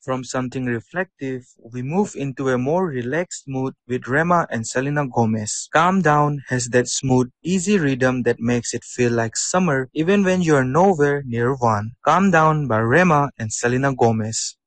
From something reflective, we move into a more relaxed mood with Rema and Selena Gomez. Calm Down has that smooth, easy rhythm that makes it feel like summer even when you are nowhere near one. Calm Down by Rema and Selena Gomez.